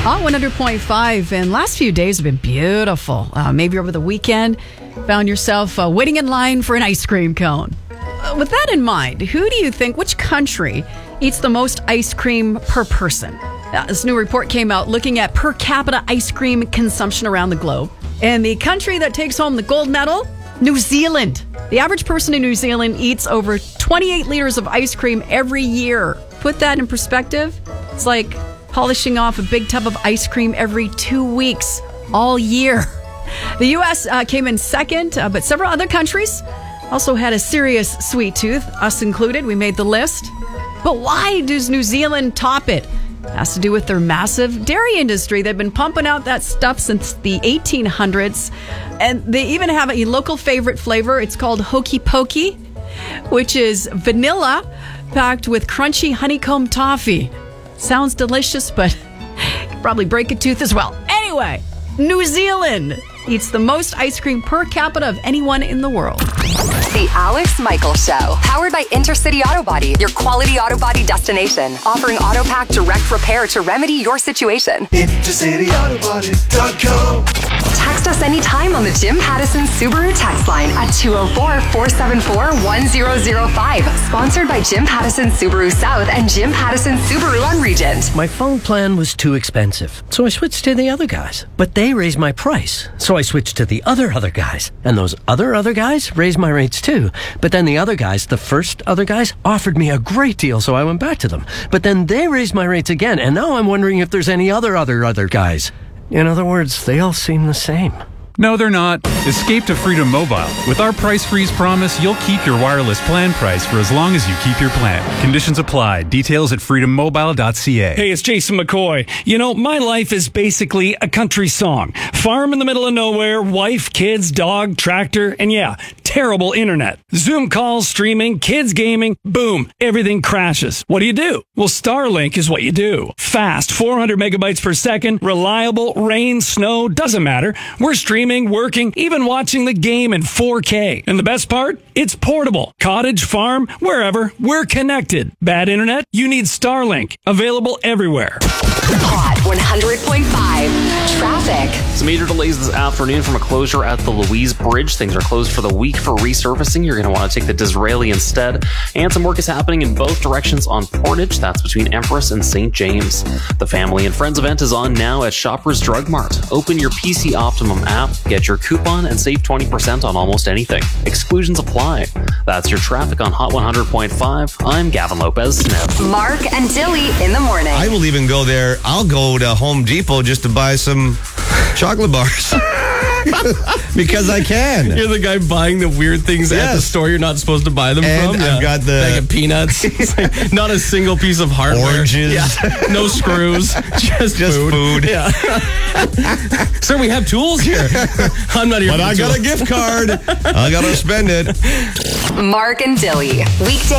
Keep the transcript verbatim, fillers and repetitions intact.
Hot one hundred point five, and last few days have been beautiful. Uh, maybe over the weekend, found yourself uh, waiting in line for an ice cream cone. Uh, with that in mind, who do you think, which country eats the most ice cream per person? Uh, this new report came out looking at per capita ice cream consumption around the globe. And the country that takes home the gold medal, New Zealand. The average person in New Zealand eats over twenty-eight liters of ice cream every year. Put that in perspective, it's like polishing off a big tub of ice cream every two weeks all year. The U S uh, came in second, uh, but several other countries also had a serious sweet tooth, us included. We made the list. But why does New Zealand top it? It has to do with their massive dairy industry. They've been pumping out that stuff since the eighteen hundreds. And they even have a local favorite flavor. It's called Hokey Pokey, which is vanilla packed with crunchy honeycomb toffee. Sounds delicious, but could probably break a tooth as well. Anyway, New Zealand eats the most ice cream per capita of anyone in the world. The Alex Michaels Show, powered by Intercity Auto Body, your quality auto body destination, offering AutoPack direct repair to remedy your situation. Intercity Auto Body dot com. Text us anytime on the Jim Pattison Subaru text line at two oh four, four seven four, one oh oh five. Sponsored by Jim Pattison Subaru South and Jim Pattison Subaru on Regent. My phone plan was too expensive, so I switched to the other guys. But they raised my price, so I switched to the other other guys. And those other other guys raised my rates too. But then the other guys, the first other guys, offered me a great deal, so I went back to them. But then they raised my rates again, and now I'm wondering if there's any other other other guys. In other words, they all seem the same. No, they're not. Escape to Freedom Mobile. With our price freeze promise, you'll keep your wireless plan price for as long as you keep your plan. Conditions apply. Details at freedom mobile dot c a. Hey, it's Jason McCoy. You know, my life is basically a country song. Farm in the middle of nowhere, wife, kids, dog, tractor, and yeah, terrible internet. Zoom calls, streaming, kids gaming, boom, everything crashes. What do you do? Well, Starlink is what you do. Fast, four hundred megabytes per second, reliable, rain, snow, doesn't matter. We're streaming, working, even watching the game in four K. And the best part? It's portable. Cottage, farm, wherever, we're connected. Bad internet? You need Starlink. Available everywhere. Hot one hundred point five. Traffic. Some major delays this afternoon from a closure at the Louise Bridge. Things are closed for the week for resurfacing. You're going to want to take the Disraeli instead. And some work is happening in both directions on Portage. That's between Empress and Saint James. The Family and Friends event is on now at Shoppers Drug Mart. Open your P C Optimum app, get your coupon, and save twenty percent on almost anything. Exclusions apply. That's your traffic on Hot one hundred point five. I'm Gavin Lopez-Smith. Mark and Dilly in the morning. I will even go there. I'll go to Home Depot just to buy some chocolate bars. Because I can. You're the guy buying the weird things yes. at the store you're not supposed to buy them and from. I've yeah. got the bag of peanuts. It's like not a single piece of hardware. Oranges. Yeah. No screws. Just, just food. food. Yeah. Sir, we have tools here. I'm not here. But I got a gift card. I got to spend it. Mark and Dilly. Weekday